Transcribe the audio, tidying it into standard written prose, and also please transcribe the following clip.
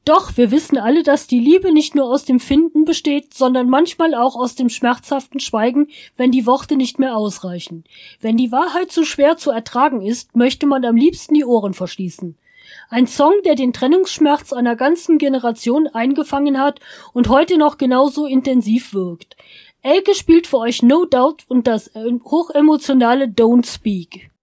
Doch wir wissen alle, dass die Liebe nicht nur aus dem Finden besteht, sondern manchmal auch aus dem schmerzhaften Schweigen, wenn die Worte nicht mehr ausreichen. Wenn die Wahrheit zu schwer zu ertragen ist, möchte man am liebsten die Ohren verschließen. Ein Song, der den Trennungsschmerz einer ganzen Generation eingefangen hat und heute noch genauso intensiv wirkt. Elke spielt für euch No Doubt und das hochemotionale Don't Speak.